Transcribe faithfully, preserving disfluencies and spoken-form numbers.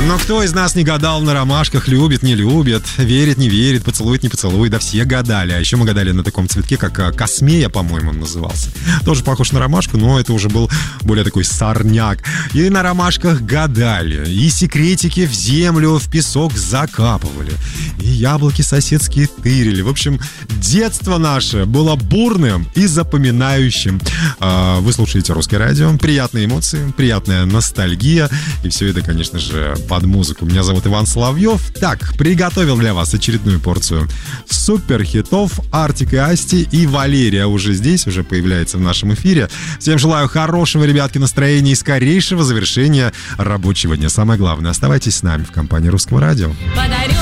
Но кто из нас не гадал на ромашках, любит, не любит, верит, не верит, поцелует, не поцелует, да все гадали. А еще мы гадали на таком цветке, как космея, по-моему, он назывался. Тоже похож на ромашку, но это уже был более такой сорняк. И на ромашках гадали, и секретики в землю, в песок закапывали, и яблоки соседские тырили. В общем, детство наше было бурным и запоминающим. Вы слушаете «Русское радио», приятные эмоции, приятная ностальгия, и все это, конечно же, под музыку. Меня зовут Иван Соловьев. Так, приготовил для вас очередную порцию суперхитов. Артик и Асти и Валерия уже здесь, уже появляется в нашем эфире. Всем желаю хорошего, ребятки, настроения и скорейшего завершения рабочего дня. Самое главное, оставайтесь с нами в компании Русского радио. Подарю